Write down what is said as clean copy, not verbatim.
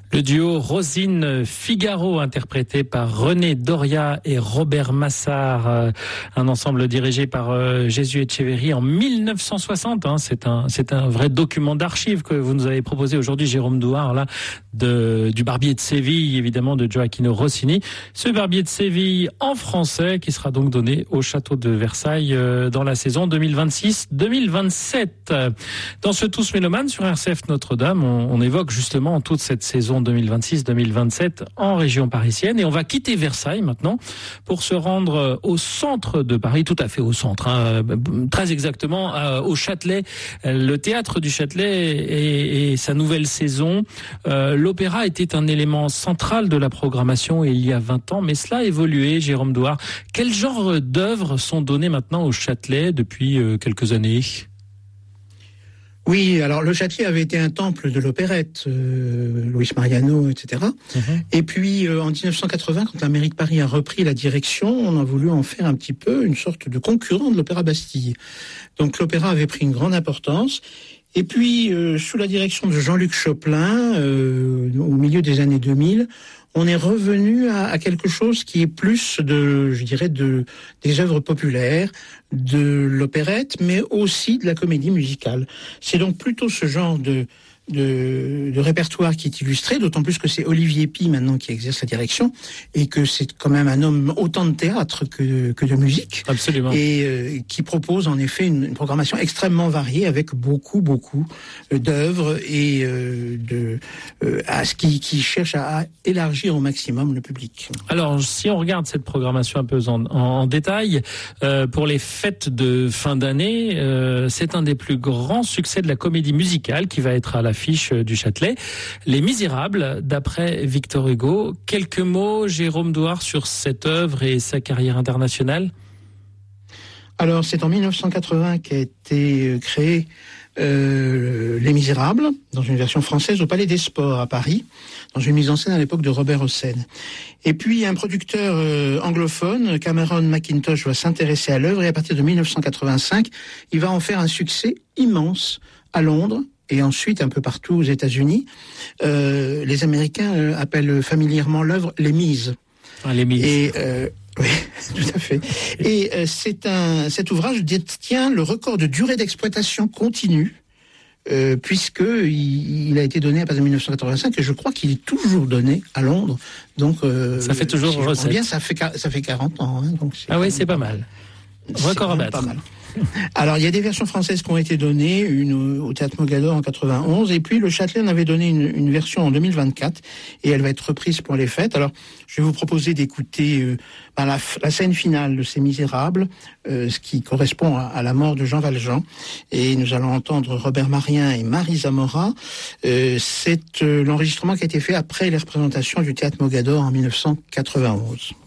Le duo Rosine-Figaro, interprété par René Doria et Robert Massart, un ensemble dirigé par Jésus Echeverry en 1960. C'est un vrai document d'archives que vous nous avez proposé aujourd'hui, Jérôme Douard, là, du Barbier de Séville, évidemment, de Gioacchino Rossini. Ce Barbier de Séville en français qui sera donc donné au château de Versailles dans la saison 2026-2027. Dans ce Tous Mélomanes sur RCF Notre-Dame, on évoque justement toute cette saison 2026-2027 en région parisienne, et on va quitter Versailles maintenant pour se rendre au centre de Paris, tout à fait au centre, très exactement au Châtelet, le théâtre du Châtelet et sa nouvelle saison. L'opéra était un élément central de la programmation il y a 20 ans, mais cela a évolué, Jérôme Douard. Quel genre d'œuvres sont données maintenant au Châtelet depuis quelques années ? Oui, alors le Châtelet avait été un temple de l'opérette, Luis Mariano, etc. Et puis en 1980, quand la mairie de Paris a repris la direction, on a voulu en faire un petit peu une sorte de concurrent de l'Opéra Bastille. Donc l'opéra avait pris une grande importance. Et puis sous la direction de Jean-Luc Choplin, au milieu des années 2000, on est revenu à quelque chose qui est plus des œuvres populaires, de l'opérette, mais aussi de la comédie musicale. C'est donc plutôt ce genre de répertoire qui est illustré, d'autant plus que c'est Olivier Py maintenant qui exerce la direction, et que c'est quand même un homme autant de théâtre que de musique. Absolument. Et qui propose en effet une programmation extrêmement variée avec beaucoup d'œuvres et qui cherche à élargir au maximum le public. Alors, si on regarde cette programmation un peu en détail, pour les fêtes de fin d'année, c'est un des plus grands succès de la comédie musicale qui va être à l'affiche du Châtelet. Les Misérables, d'après Victor Hugo. Quelques mots, Jérôme Douard, sur cette œuvre et sa carrière internationale ? Alors, c'est en 1980 qu'a été créé Les Misérables, dans une version française au Palais des Sports à Paris, dans une mise en scène à l'époque de Robert Hossein. Et puis un producteur anglophone, Cameron Mackintosh, va s'intéresser à l'œuvre, et à partir de 1985, il va en faire un succès immense à Londres et ensuite un peu partout aux États-Unis. Les Américains appellent familièrement l'œuvre Les Mises. Les Mises. Et oui, tout à fait. Et cet ouvrage détient le record de durée d'exploitation continue, puisque il a été donné à partir de 1985, et je crois qu'il est toujours donné à Londres. Donc ça fait toujours recette. Bien, ça fait 40 ans. Donc c'est pas mal. Record à battre. Pas mal. Alors, il y a des versions françaises qui ont été données, une au Théâtre Mogador en 91, et puis le Châtelet en avait donné une version en 2024, et elle va être reprise pour les fêtes. Alors, je vais vous proposer d'écouter la scène finale de Ces Misérables, ce qui correspond à la mort de Jean Valjean, et nous allons entendre Robert Marien et Marie Zamora. C'est l'enregistrement qui a été fait après les représentations du Théâtre Mogador en 1991.